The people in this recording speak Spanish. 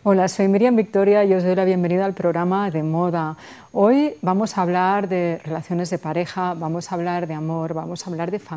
Hola, soy Miriam Victoria y os doy la bienvenida al programa de moda. Hoy vamos a hablar de relaciones de pareja, vamos a hablar de amor, vamos a hablar de familia.